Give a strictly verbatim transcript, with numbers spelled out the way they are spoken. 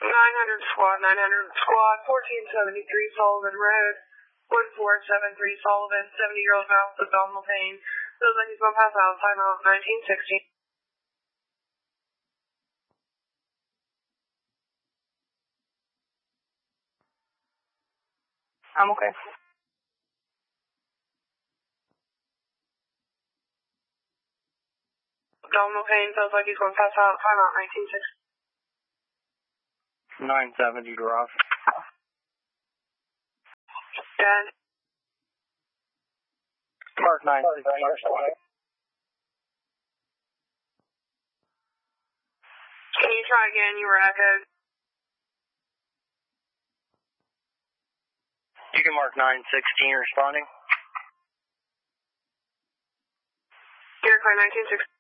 nine hundred squad, nine hundred squad, fourteen seventy-three Sullivan Road, one four seven three Sullivan, seventy-year-old male with abdominal pain. Feels like he's going to pass out. Time out, nineteen sixty. I'm okay. Abdominal pain, feels like he's going to pass out. Time out, nineteen sixty. nine seventy garage. And Mark nine sixty. can you try again? You were echoed. You can mark nine sixteen responding. You're nineteen sixty.